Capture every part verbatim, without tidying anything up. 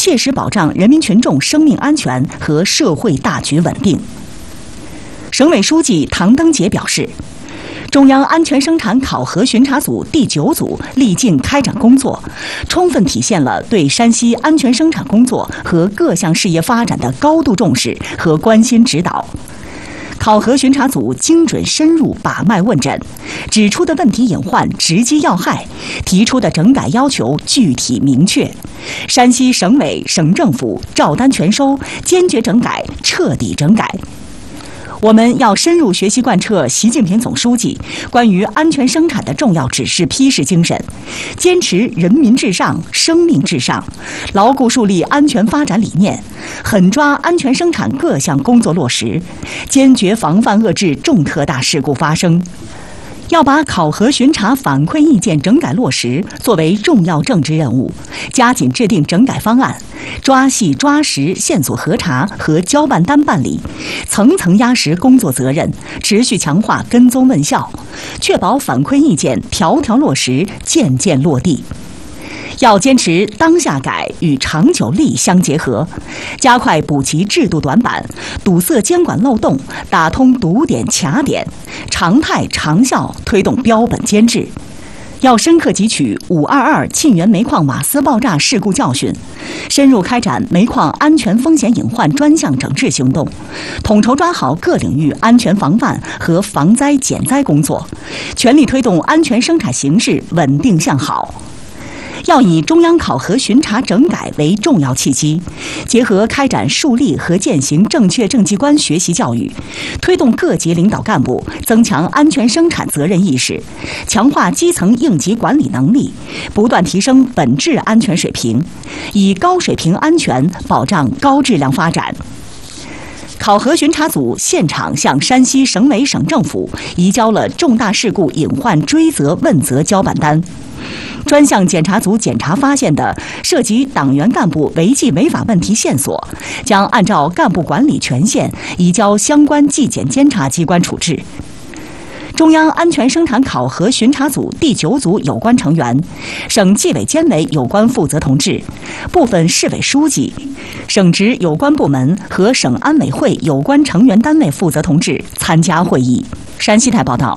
切实保障人民群众生命安全和社会大局稳定。省委书记唐登杰表示，中央安全生产考核巡查组第九组历尽开展工作，充分体现了对山西安全生产工作和各项事业发展的高度重视和关心指导。考核巡查组精准深入把脉问诊，指出的问题隐患直击要害，提出的整改要求具体明确。山西省委、省政府照单全收，坚决整改，彻底整改。我们要深入学习贯彻习近平总书记关于安全生产的重要指示批示精神，坚持人民至上、生命至上，牢固树立安全发展理念，狠抓安全生产各项工作落实，坚决防范遏制重特大事故发生。要把考核巡查反馈意见整改落实作为重要政治任务，加紧制定整改方案，抓细抓实线索核查和交办单办理，层层压实工作责任，持续强化跟踪问效，确保反馈意见条条落实、件件落地。要坚持当下改与长久利相结合，加快补齐制度短板，堵塞监管漏洞，打通堵点卡点，常态长效推动标本监制。要深刻汲取五二二沁源煤矿瓦斯爆炸事故教训，深入开展煤矿安全风险隐患专项整治行动，统筹抓好各领域安全防范和防灾减灾工作，全力推动安全生产形势稳定向好。要以中央考核巡查整改为重要契机，结合开展树立和践行正确政绩观学习教育，推动各级领导干部增强安全生产责任意识，强化基层应急管理能力，不断提升本质安全水平，以高水平安全保障高质量发展。考核巡查组现场向山西省委、省政府移交了重大事故隐患追责问责交办单。专项检查组检查发现的涉及党员干部违纪违法问题线索，将按照干部管理权限移交相关纪检监察机关处置。中央安全生产考核巡查组第九组有关成员、省纪委监委有关负责同志、部分市委书记、省直有关部门和省安委会有关成员单位负责同志参加会议。山西台报道。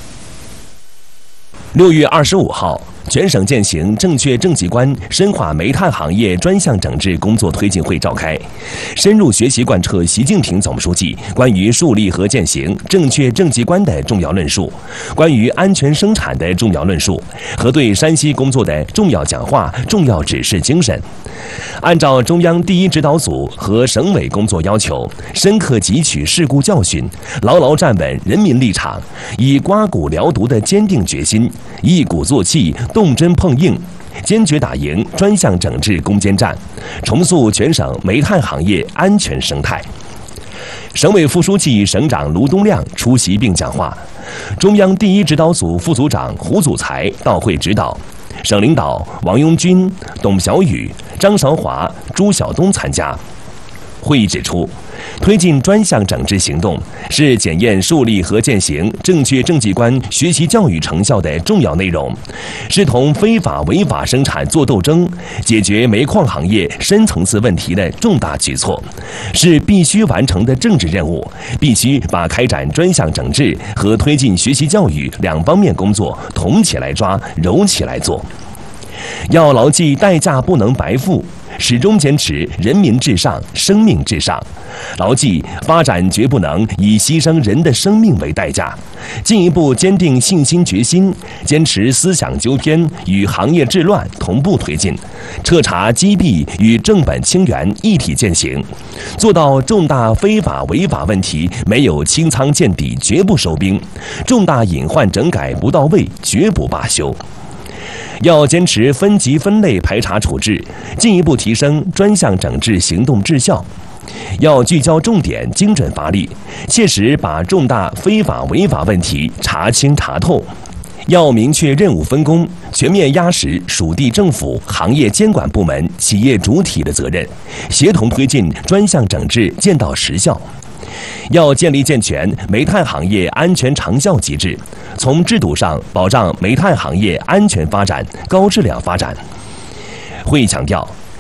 六月二十五号，全省践行正确政绩观深化煤炭行业专项整治工作推进会召开，深入学习贯彻习近平总书记关于树立和践行正确政绩观的重要论述，关于安全生产的重要论述和对山西工作的重要讲话、重要指示精神，按照中央第一指导组和省委工作要求，深刻汲取事故教训，牢牢站稳人民立场，以刮骨疗毒的坚定决心，一鼓作气，动真碰硬，坚决打赢专项整治攻坚战，重塑全省煤炭行业安全生态。省委副书记、省长卢东亮出席并讲话，中央第一指导组副组长胡祖才到会指导，省领导王拥军、董晓宇、张韶华、朱晓东参加。会议指出，推进专项整治行动是检验树立和践行正确政绩观学习教育成效的重要内容，是同非法违法生产做斗争、解决煤矿行业深层次问题的重大举措，是必须完成的政治任务，必须把开展专项整治和推进学习教育两方面工作同起来抓、揉起来做。要牢记代价不能白付，始终坚持人民至上、生命至上，牢记发展绝不能以牺牲人的生命为代价，进一步坚定信心决心，坚持思想纠偏与行业治乱同步推进，彻查击毙与正本清源一体践行，做到重大非法违法问题没有清仓见底绝不收兵，重大隐患整改不到位绝不罢休。要坚持分级分类排查处置，进一步提升专项整治行动质效。要聚焦重点，精准发力，切实把重大非法违法问题查清查透。要明确任务分工，全面压实属地政府、行业监管部门、企业主体的责任，协同推进专项整治见到实效。要建立健全煤炭行业安全长效机制，从制度上保障煤炭行业安全发展、高质量发展。会议强调，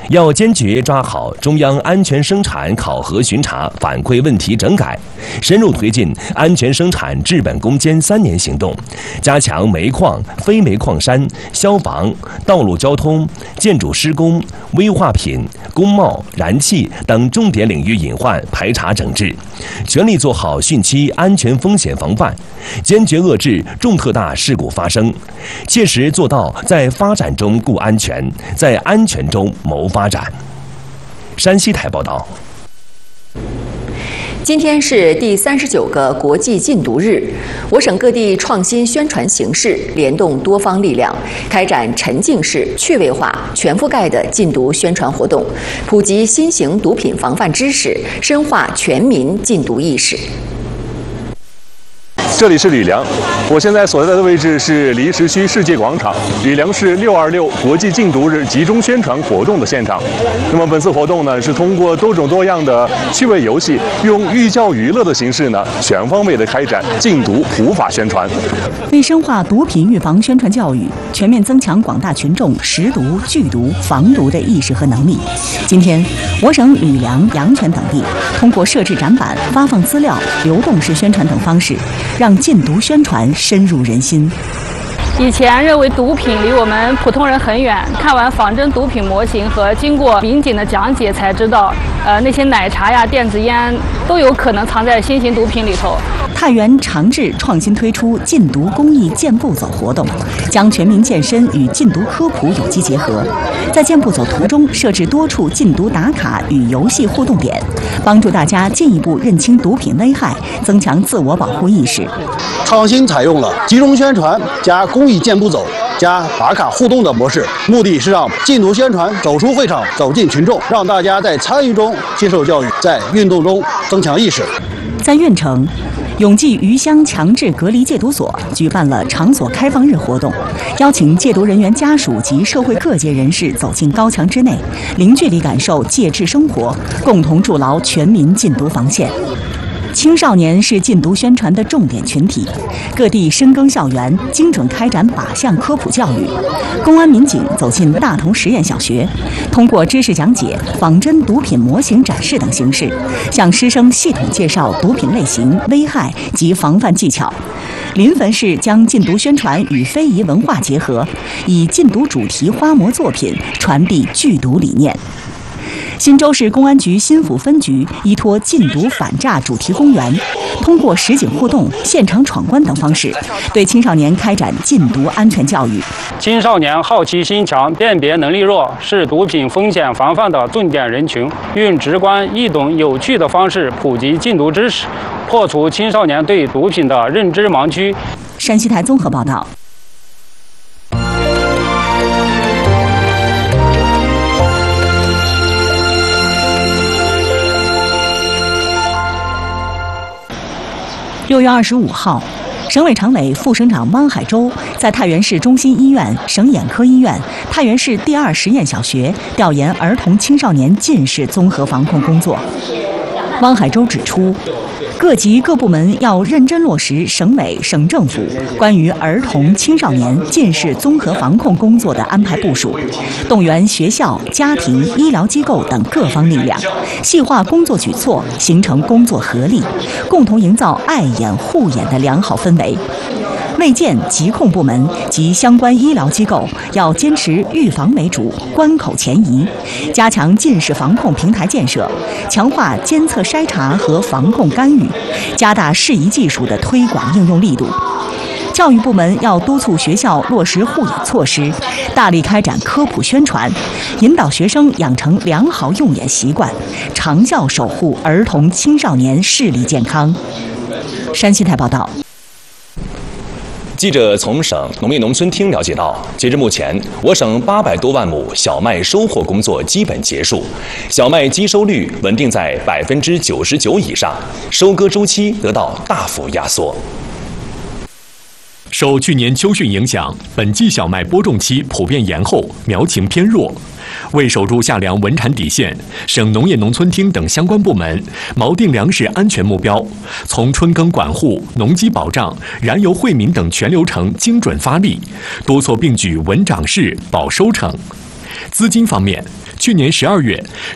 要坚决抓好中央安全生产考核巡查反馈问题整改，深入推进安全生产治本攻坚三年行动，加强煤矿、非煤矿山、消防、道路交通、建筑施工、危化品、工贸、燃气等重点领域隐患排查整治，全力做好汛期安全风险防范，坚决遏制重特大事故发生，切实做到在发展中顾安全，在安全中谋发展。山西台报道。 今天是第三十九个国际禁毒日，我省各地创新宣传形式，联动多方力量，开展沉浸式、趣味化、全覆盖的禁毒宣传活动，普及新型毒品防范知识，深化全民禁毒意识。 这里是吕梁，我现在所在的位置是离石区世界广场，吕梁市六二六国际禁毒日集中宣传活动的现场。那么本次活动呢，是通过多种多样的趣味游戏，用寓教于乐的形式呢，全方位的开展禁毒普法宣传。 为深化毒品预防宣传教育，全面增强广大群众识毒、拒毒、防毒的意识和能力，今天，我省吕梁、阳泉等地通过设置展板、发放资料、流动式宣传等方式，让禁毒宣传深入人心。 以前认为毒品离我们普通人很远，看完仿真毒品模型和经过民警的讲解，才知道，呃，那些奶茶呀、电子烟都有可能藏在新型毒品里头。 太原长治创新推出禁毒公益健步走活动，将全民健身与禁毒科普有机结合，在健步走途中设置多处禁毒打卡与游戏互动点，帮助大家进一步认清毒品危害，增强自我保护意识。 创新采用了集中宣传加公益健步走加打卡互动的模式，目的是让禁毒宣传走出会场，走进群众，让大家在参与中接受教育，在运动中增强意识。 在运城，永济余乡强制隔离戒毒所举办了场所开放日活动，邀请戒毒人员家属及社会各界人士走进高墙之内，零距离感受戒治生活，共同筑牢全民禁毒防线。青少年是禁毒宣传的重点群体，各地深耕校园，精准开展靶向科普教育。公安民警走进大同实验小学，通过知识讲解、仿真毒品模型展示等形式，向师生系统介绍毒品类型、危害及防范技巧。临汾市将禁毒宣传与非遗文化结合，以禁毒主题花模作品传递拒毒理念。新州市公安局新府分局依托禁毒反诈主题公园，通过实景互动、现场闯关等方式，对青少年开展禁毒安全教育。 青少年好奇心强、辨别能力弱，是毒品风险防范的重点人群。用直观、易懂、有趣的方式普及禁毒知识，破除青少年对毒品的认知盲区。 山西台综合报道。六月二十五号，省委常委、副省长汪海洲在太原市中心医院、省眼科医院、太原市第二实验小学调研儿童青少年近视综合防控工作。汪海洲指出，各级各部门要认真落实省委、省政府关于儿童青少年近视综合防控工作的安排部署，动员学校、家庭、医疗机构等各方力量，细化工作举措，形成工作合力，共同营造爱眼护眼的良好氛围。卫健、疾控部门及相关医疗机构要坚持预防为主、关口前移，加强近视防控平台建设，强化监测筛查和防控干预，加大适宜技术的推广应用力度。教育部门要督促学校落实护眼措施，大力开展科普宣传，引导学生养成良好用眼习惯，长效守护儿童青少年视力健康。山西台报道。 记者从省农业农村厅了解到，截至目前，我省八百多万亩小麦收获工作基本结束，小麦基收率稳定在百分之九十九以上，收割周期得到大幅压缩。 受去年秋汛影响，本季小麦播种期普遍延后，苗情偏弱。为守住夏粮稳产底线，省农业农村厅等相关部门锚定粮食安全目标，从春耕管护、农机保障、燃油惠民等全流程精准发力，多措并举稳长势、保收成。资金方面， 去年十二月，